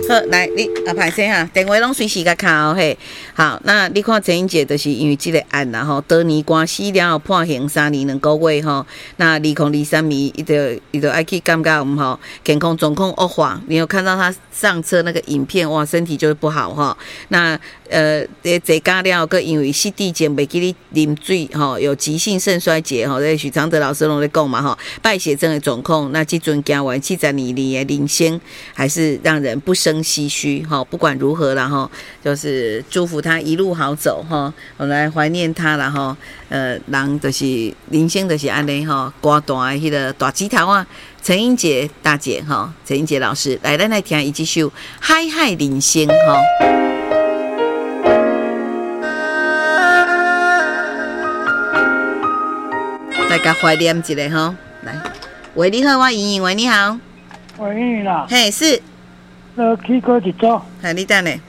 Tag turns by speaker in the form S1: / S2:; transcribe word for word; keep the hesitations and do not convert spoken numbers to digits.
S1: 好，来你啊，歹势哈，电话拢随时甲敲嘿。好，那你看陈英姐就是因为这个案啦吼，多年官司了后判刑三年两个月吼，那二零二三年伊就伊就爱去感觉唔吼，健康状况恶化。你有看到他上车那个影片，哇，身体就是不好哈。那呃，坐驾了，佮因为失智症袂记哩啉水吼，有急性肾衰竭吼，这许常德老师拢在讲嘛吼，败血症的状况，那这阵行完七十年里的领先，还是让人不胜唏嘘哈。不管如何啦哈，就是祝福他一路好走哈，我来怀念他啦哈。呃，人就是人生就是安尼哈，歌大的迄个大指头啊。陈英杰大姐哈，陈英杰老师来，咱来听伊这首《海海人生》哈。大家怀念一下哈，来，喂，你好，我莹莹，喂，你好，
S2: 喂，莹莹啦，
S1: 嘿，是，
S2: 呃，去过一组，
S1: 嘿，你等下，